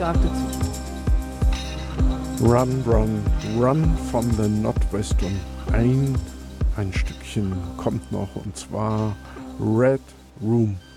Sagte zu. Run, run, run from the Northwest. Und ein Stückchen kommt noch, und zwar Red Room.